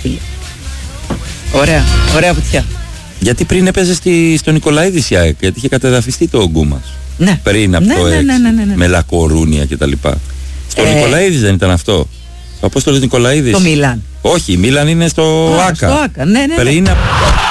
φίλε. Ωραία, ωραία βουτιά. Γιατί πριν έπαιζε στο Νικολαίδης η ΑΕΚ, γιατί είχε κατεδαφιστεί το Γκούμας. Ναι. Πριν από το 6, με Λακορούνια κτλ. Στο Νικολαίδης δεν ήταν αυτό? Ο Απόστολος Νικολαίδης. Το Μίλαν. Όχι, η Μίλαν είναι στο Άκα. Στο Άκα, ναι. Πριν